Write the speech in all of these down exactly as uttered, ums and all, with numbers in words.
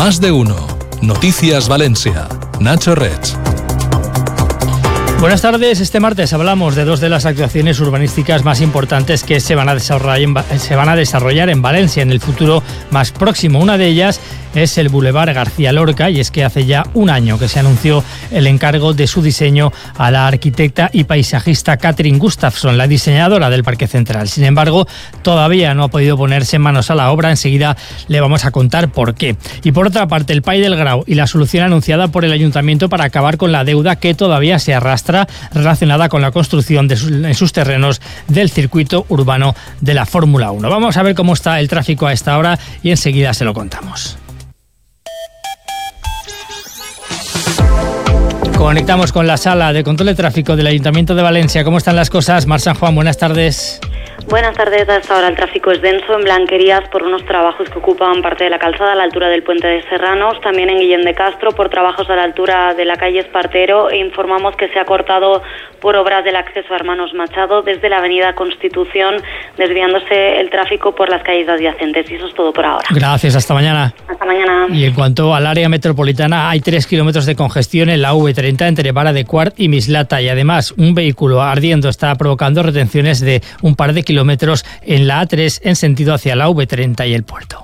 Más de uno. Noticias Valencia. Nacho Reig. Buenas tardes. Este martes hablamos de dos de las actuaciones urbanísticas más importantes que se van a desarrollar en, se van a desarrollar en Valencia en el futuro más próximo. Una de ellas es el Boulevard García Lorca, y es que hace ya un año que se anunció el encargo de su diseño a la arquitecta y paisajista Katrin Gustafsson, la diseñadora del Parque Central. Sin embargo, todavía no ha podido ponerse manos a la obra. Enseguida le vamos a contar por qué. Y por otra parte, el Pai del Grau y la solución anunciada por el Ayuntamiento para acabar con la deuda que todavía se arrastra relacionada con la construcción de sus, en sus terrenos del circuito urbano de la Fórmula uno. Vamos a ver cómo está el tráfico a esta hora y enseguida se lo contamos. Conectamos con la sala de control de tráfico del Ayuntamiento de Valencia. ¿Cómo están las cosas? Mar San Juan, buenas tardes. Buenas tardes. A esta hora el tráfico es denso en Blanquerías por unos trabajos que ocupan parte de la calzada a la altura del puente de Serranos, también en Guillén de Castro por trabajos a la altura de la calle Espartero, e informamos que se ha cortado por obras del acceso a Hermanos Machado desde la avenida Constitución, desviándose el tráfico por las calles adyacentes. Y eso es todo por ahora. Gracias, hasta mañana. Hasta mañana. Y en cuanto al área metropolitana, hay tres kilómetros de congestión en la V treinta entre Vara de Quart y Mislata, y además un vehículo ardiendo está provocando retenciones de un par de kilómetros en la A tres en sentido hacia la V treinta y el puerto.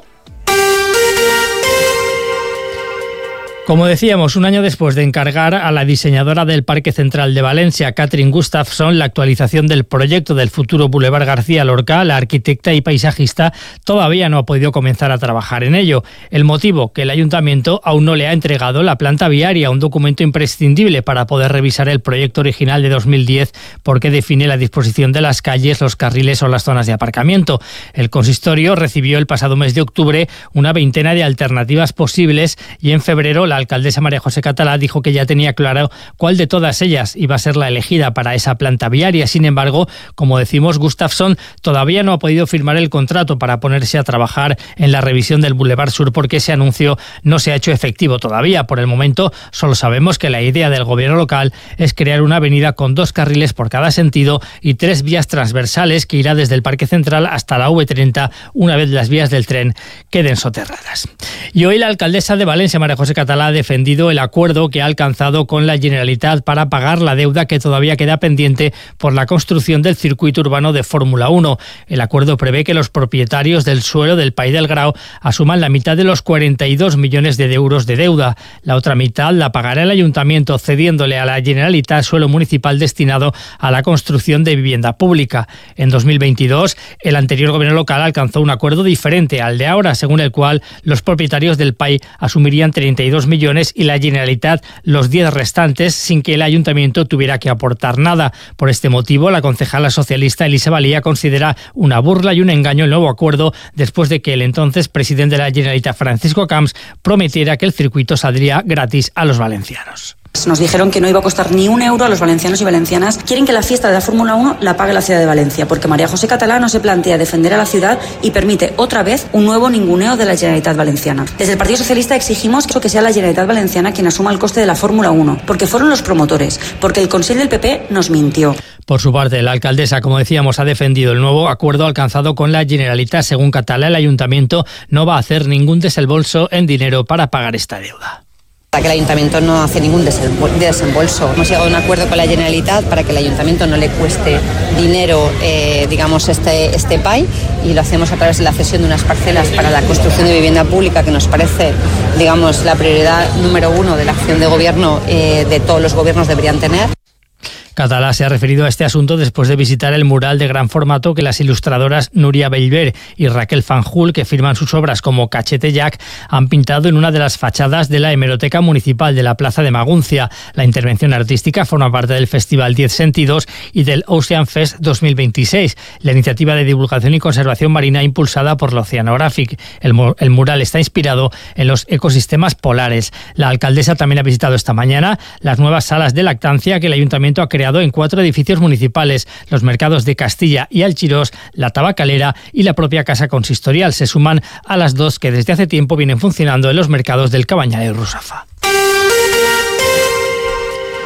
Como decíamos, un año después de encargar a la diseñadora del Parque Central de Valencia, Katrin Gustafsson, la actualización del proyecto del futuro Boulevard García Lorca, la arquitecta y paisajista todavía no ha podido comenzar a trabajar en ello. El motivo, que el Ayuntamiento aún no le ha entregado la planta viaria, un documento imprescindible para poder revisar el proyecto original de dos mil diez, porque define la disposición de las calles, los carriles o las zonas de aparcamiento. El consistorio recibió el pasado mes de octubre una veintena de alternativas posibles, y en febrero la La alcaldesa María José Catalá dijo que ya tenía claro cuál de todas ellas iba a ser la elegida para esa planta viaria. Sin embargo, como decimos, Gustafsson todavía no ha podido firmar el contrato para ponerse a trabajar en la revisión del Boulevard Sur, porque ese anuncio no se ha hecho efectivo todavía. Por el momento, solo sabemos que la idea del gobierno local es crear una avenida con dos carriles por cada sentido y tres vías transversales que irá desde el Parque Central hasta la V treinta una vez las vías del tren queden soterradas. Y hoy la alcaldesa de Valencia, María José Catalá, ha defendido el acuerdo que ha alcanzado con la Generalitat para pagar la deuda que todavía queda pendiente por la construcción del circuito urbano de Fórmula uno. El acuerdo prevé que los propietarios del suelo del Pai del Grau asuman la mitad de los cuarenta y dos millones de euros de deuda. La otra mitad la pagará el Ayuntamiento, cediéndole a la Generalitat suelo municipal destinado a la construcción de vivienda pública. En dos mil veintidós, el anterior gobierno local alcanzó un acuerdo diferente al de ahora, según el cual los propietarios del Pai asumirían treinta y dos millones y la Generalitat los diez restantes, sin que el Ayuntamiento tuviera que aportar nada. Por este motivo, la concejala socialista Elisa Valía considera una burla y un engaño el nuevo acuerdo, después de que el entonces presidente de la Generalitat, Francisco Camps, prometiera que el circuito saldría gratis a los valencianos. Nos dijeron que no iba a costar ni un euro a los valencianos y valencianas. Quieren que la fiesta de la Fórmula uno la pague la ciudad de Valencia, porque María José Catalá no se plantea defender a la ciudad y permite otra vez un nuevo ninguneo de la Generalitat Valenciana. Desde el Partido Socialista exigimos que sea la Generalitat Valenciana quien asuma el coste de la Fórmula uno, porque fueron los promotores, porque el Consell del P P nos mintió. Por su parte, la alcaldesa, como decíamos, ha defendido el nuevo acuerdo alcanzado con la Generalitat. Según Catalá, el Ayuntamiento no va a hacer ningún desembolso en dinero para pagar esta deuda. Que el Ayuntamiento no hace ningún desembolso. Hemos llegado a un acuerdo con la Generalitat para que el Ayuntamiento no le cueste dinero, eh, digamos, este, este P A I, y lo hacemos a través de la cesión de unas parcelas para la construcción de vivienda pública, que nos parece, digamos, la prioridad número uno de la acción de gobierno, eh, de todos los gobiernos deberían tener. Catalá se ha referido a este asunto después de visitar el mural de gran formato que las ilustradoras Núria Bellver y Raquel Fanjul, que firman sus obras como Cachete Jack, han pintado en una de las fachadas de la hemeroteca municipal de la Plaza de Maguncia. La intervención artística forma parte del Festival diez Sentidos y del Ocean Fest dos mil veintiséis, la iniciativa de divulgación y conservación marina impulsada por la Oceanographic. El, el mural está inspirado en los ecosistemas polares. La alcaldesa también ha visitado esta mañana las nuevas salas de lactancia que el Ayuntamiento ha creado en cuatro edificios municipales: los mercados de Castilla y Alchirós, la Tabacalera y la propia Casa Consistorial. Se suman a las dos que desde hace tiempo vienen funcionando en los mercados del Cabanyal y Rusafa.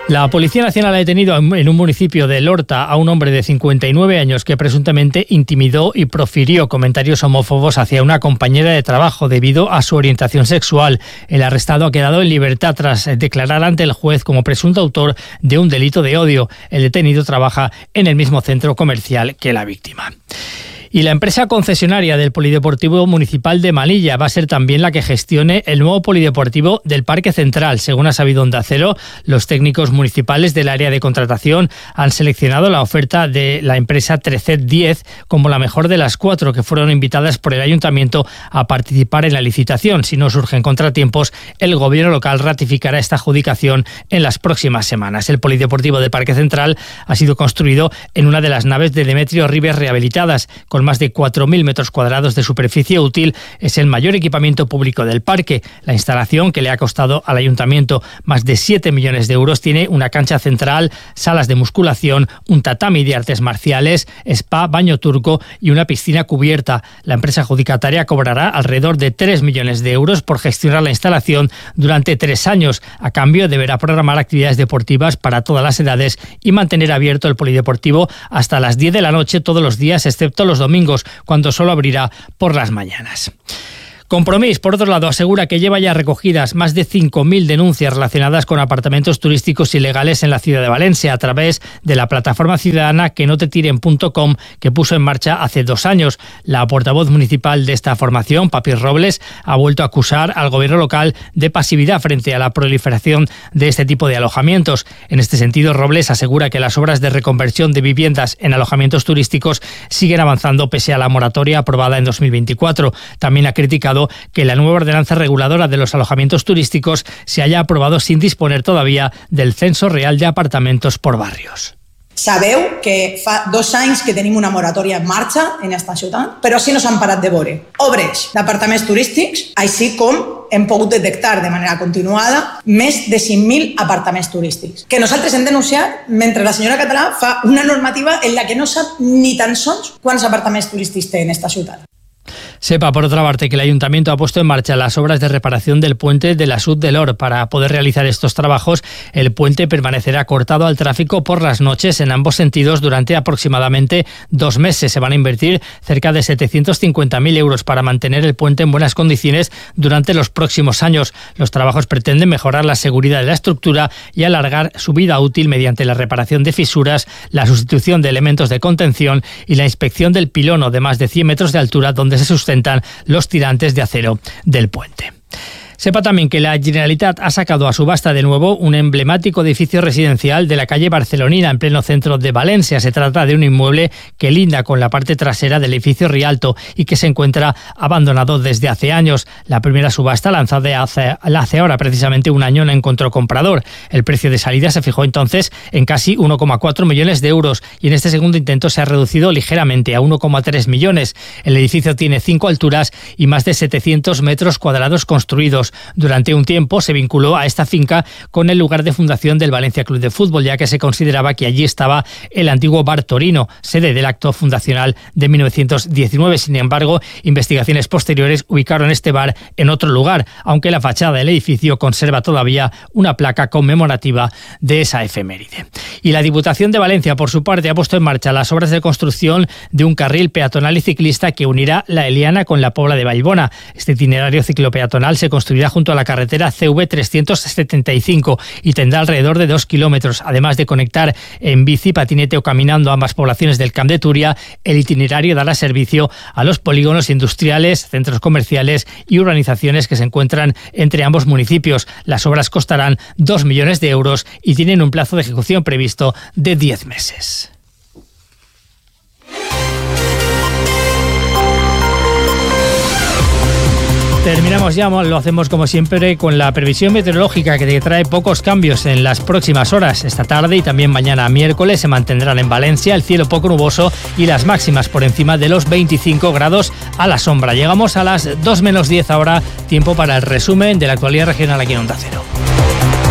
La Policía Nacional ha detenido en un municipio de Lorta a un hombre de cincuenta y nueve años que presuntamente intimidó y profirió comentarios homófobos hacia una compañera de trabajo debido a su orientación sexual. El arrestado ha quedado en libertad tras declarar ante el juez como presunto autor de un delito de odio. El detenido trabaja en el mismo centro comercial que la víctima. Y la empresa concesionaria del Polideportivo Municipal de Malilla va a ser también la que gestione el nuevo polideportivo del Parque Central. Según ha sabido Onda Cero, los técnicos municipales del área de contratación han seleccionado la oferta de la empresa Trecet diez como la mejor de las cuatro que fueron invitadas por el ayuntamiento a participar en la licitación. Si no surgen contratiempos, el gobierno local ratificará esta adjudicación en las próximas semanas. El polideportivo del Parque Central ha sido construido en una de las naves de Demetrio Ribes rehabilitadas, con más de cuatro mil metros cuadrados de superficie útil. Es el mayor equipamiento público del parque. La instalación, que le ha costado al ayuntamiento más de siete millones de euros, tiene una cancha central, salas de musculación, un tatami de artes marciales, spa, baño turco y una piscina cubierta. La empresa adjudicataria cobrará alrededor de tres millones de euros por gestionar la instalación durante tres años. A cambio, deberá programar actividades deportivas para todas las edades y mantener abierto el polideportivo hasta las diez de la noche todos los días, excepto los domingos, cuando solo abrirá por las mañanas. Compromís, por otro lado, asegura que lleva ya recogidas más de cinco mil denuncias relacionadas con apartamentos turísticos ilegales en la ciudad de Valencia a través de la plataforma ciudadana que no te tiren punto com, que puso en marcha hace dos años. La portavoz municipal de esta formación, Papi Robles, ha vuelto a acusar al gobierno local de pasividad frente a la proliferación de este tipo de alojamientos. En este sentido, Robles asegura que las obras de reconversión de viviendas en alojamientos turísticos siguen avanzando pese a la moratoria aprobada en dos mil veinticuatro. También ha criticado que la nueva ordenanza reguladora de los alojamientos turísticos se haya aprobado sin disponer todavía del censo real de apartamentos por barrios. Sabeu que fa dos anys que tenim una moratòria en marxa en esta ciutat, però sí no s'han parat de veure obres d'apartaments turístics, així com hem pogut detectar de manera continuada més de cinc mil apartaments turístics, que nosaltres hem denunciat mentre la senyora Català fa una normativa en la que no sap ni tan sols quants apartaments turístics té en esta ciutat. Sepa, por otra parte, que el Ayuntamiento ha puesto en marcha las obras de reparación del puente de la Sud del Or. Para poder realizar estos trabajos, el puente permanecerá cortado al tráfico por las noches en ambos sentidos durante aproximadamente dos meses. Se van a invertir cerca de setecientos cincuenta mil euros para mantener el puente en buenas condiciones durante los próximos años. Los trabajos pretenden mejorar la seguridad de la estructura y alargar su vida útil mediante la reparación de fisuras, la sustitución de elementos de contención y la inspección del pilono de más de cien metros de altura donde se sustentan los tirantes de acero del puente. Sepa también que la Generalitat ha sacado a subasta de nuevo un emblemático edificio residencial de la calle Barcelonina, en pleno centro de Valencia. Se trata de un inmueble que linda con la parte trasera del edificio Rialto y que se encuentra abandonado desde hace años. La primera subasta, lanzada hace, hace ahora precisamente un año, no encontró comprador. El precio de salida se fijó entonces en casi uno coma cuatro millones de euros y en este segundo intento se ha reducido ligeramente a uno coma tres millones. El edificio tiene cinco alturas y más de setecientos metros cuadrados construidos. Durante un tiempo se vinculó a esta finca con el lugar de fundación del Valencia Club de Fútbol, ya que se consideraba que allí estaba el antiguo Bar Torino, sede del acto fundacional de mil novecientos diecinueve. Sin embargo, investigaciones posteriores ubicaron este bar en otro lugar, aunque la fachada del edificio conserva todavía una placa conmemorativa de esa efeméride. Y la Diputación de Valencia, por su parte, ha puesto en marcha las obras de construcción de un carril peatonal y ciclista que unirá La Eliana con la Pobla de Vallbona. Este itinerario ciclopeatonal se construirá junto a la carretera C V trescientos setenta y cinco y tendrá alrededor de dos kilómetros. Además de conectar en bici, patinete o caminando ambas poblaciones del Camp de Túria, el itinerario dará servicio a los polígonos industriales, centros comerciales y urbanizaciones que se encuentran entre ambos municipios. Las obras costarán dos millones de euros y tienen un plazo de ejecución previsto de diez meses. Terminamos ya, lo hacemos como siempre con la previsión meteorológica que trae pocos cambios en las próximas horas. Esta tarde y también mañana miércoles se mantendrán en Valencia el cielo poco nuboso y las máximas por encima de los veinticinco grados a la sombra. Llegamos a las dos menos diez ahora, tiempo para el resumen de la actualidad regional aquí en Onda Cero.